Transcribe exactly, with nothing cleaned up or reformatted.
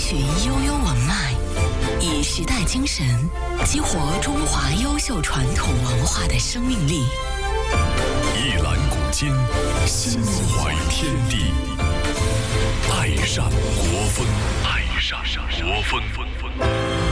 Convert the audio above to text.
寻悠悠文脉，以时代精神激活中华优秀传统文化的生命力。 一览古今，心怀天地，爱上国风，爱上国风。